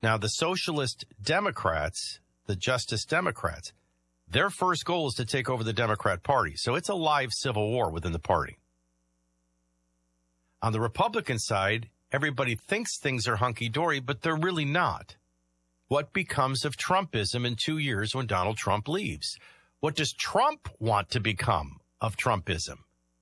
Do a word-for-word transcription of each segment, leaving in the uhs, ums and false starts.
Now, the Socialist Democrats, the Justice Democrats, their first goal is to take over the Democrat Party. So it's a live civil war within the party. On the Republican side, everybody thinks things are hunky-dory, but they're really not. What becomes of Trumpism in two years when Donald Trump leaves? What does Trump want to become of Trumpism?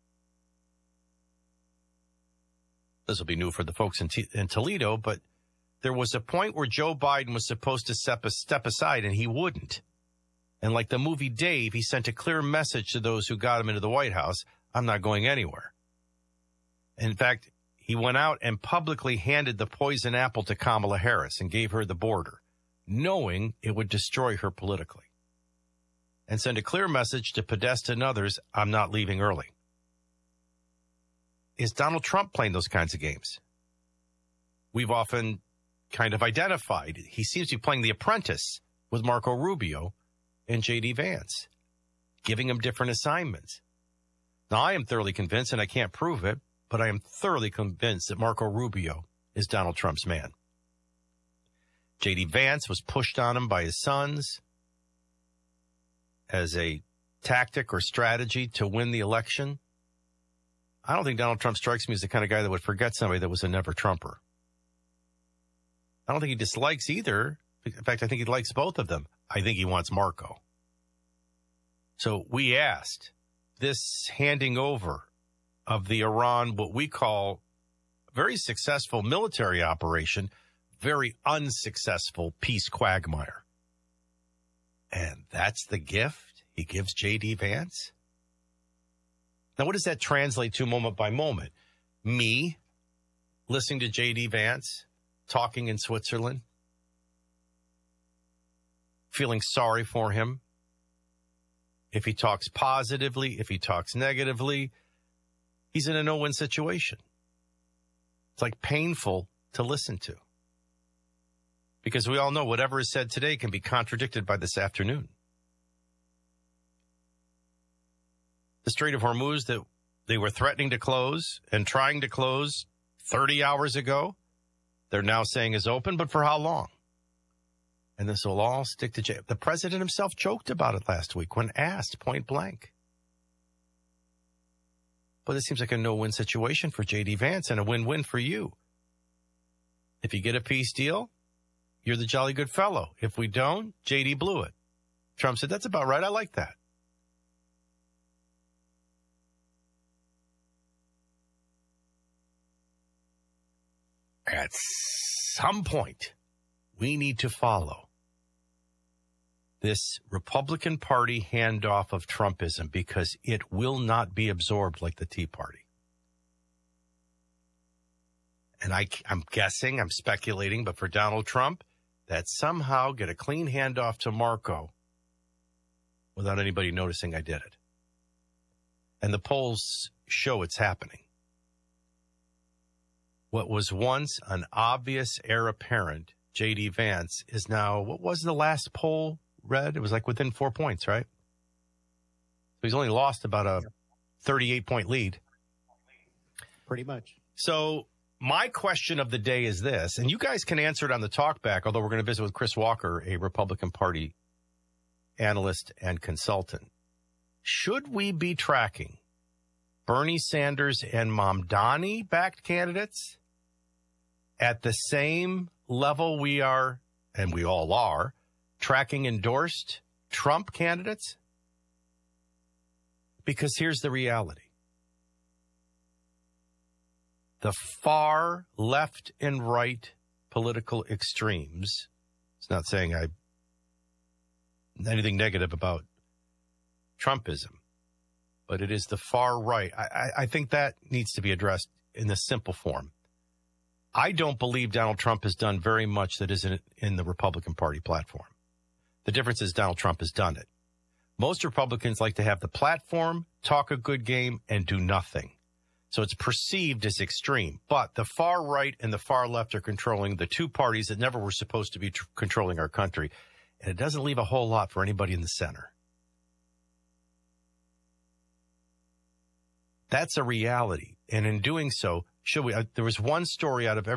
This will be new for the folks in, T- in Toledo, but there was a point where Joe Biden was supposed to step, a step aside, and he wouldn't. And like the movie Dave, he sent a clear message to those who got him into the White House, I'm not going anywhere. In fact, he went out and publicly handed the poison apple to Kamala Harris and gave her the border, knowing it would destroy her politically. And send a clear message to Podesta and others, I'm not leaving early. Is Donald Trump playing those kinds of games? We've often kind of identified. He seems to be playing the apprentice with Marco Rubio and J D Vance, giving him different assignments. Now, I am thoroughly convinced, and I can't prove it, but I am thoroughly convinced that Marco Rubio is Donald Trump's man. J D Vance was pushed on him by his sons as a tactic or strategy to win the election. I don't think Donald Trump strikes me as the kind of guy that would forget somebody that was a never-Trumper. I don't think he dislikes either. In fact, I think he likes both of them. I think he wants Marco. So we asked, this handing over of the Iran, what we call a very successful military operation, very unsuccessful peace quagmire. And that's the gift he gives J D Vance? Now, what does that translate to moment by moment? Me listening to J D Vance talking in Switzerland, feeling sorry for him. If he talks positively, if he talks negatively, he's in a no-win situation. It's like painful to listen to. Because we all know whatever is said today can be contradicted by this afternoon. The Strait of Hormuz that they were threatening to close and trying to close thirty hours ago, they're now saying is open, but for how long? And this will all stick to jail. The president himself joked about it last week when asked point blank. But it seems like a no-win situation for J D Vance and a win-win for you. If you get a peace deal, you're the jolly good fellow. If we don't, J D blew it. Trump said, that's about right. I like that. At some point, we need to follow this Republican Party handoff of Trumpism because it will not be absorbed like the Tea Party. And I, I'm guessing, I'm speculating, but for Donald Trump, that somehow get a clean handoff to Marco without anybody noticing I did it. And the polls show it's happening. What was once an obvious heir apparent, J D Vance, is now, what was the last poll read? It was like within four points, right? So he's only lost about a thirty-eight point lead. Pretty much. So my question of the day is this, and you guys can answer it on the talkback, although we're going to visit with Chris Walker, a Republican Party analyst and consultant. Should we be tracking Bernie Sanders and Mamdani-backed candidates at the same level we are, and we all are, tracking endorsed Trump candidates? Because here's the reality. The far left and right political extremes, it's not saying I anything negative about Trumpism, but it is the far right. I, I think that needs to be addressed in this simple form. I don't believe Donald Trump has done very much that isn't in the Republican Party platform. The difference is Donald Trump has done it. Most Republicans like to have the platform, talk a good game, and do nothing. So it's perceived as extreme. But the far right and the far left are controlling the two parties that never were supposed to be tr- controlling our country. And it doesn't leave a whole lot for anybody in the center. That's a reality. And in doing so, should we? Uh, there was one story out of every